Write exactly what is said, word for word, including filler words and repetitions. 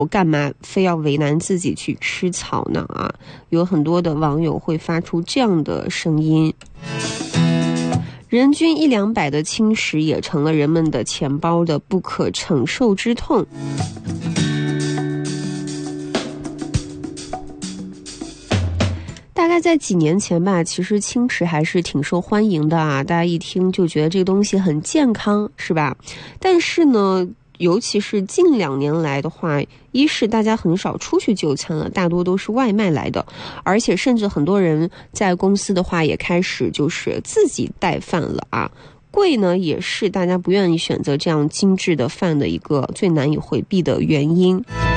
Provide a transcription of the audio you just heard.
我干嘛非要为难自己去吃草呢啊？有很多的网友会发出这样的声音。人均一两百的轻食也成了人们的钱包的不可承受之痛。大概在几年前吧，其实轻食还是挺受欢迎的啊，大家一听就觉得这个东西很健康，是吧？但是呢，尤其是近两年来的话，一是大家很少出去就餐了，大多都是外卖来的，而且甚至很多人在公司的话也开始就是自己带饭了啊。贵呢也是大家不愿意选择这样精致的饭的一个最难以回避的原因。